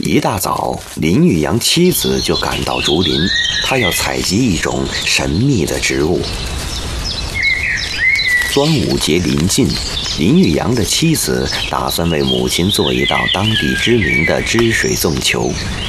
一大早，林玉阳妻子就赶到竹林，他要采集一种神秘的植物。端午节临近，林玉阳的妻子打算为母亲做一道当地知名的汁水粽球，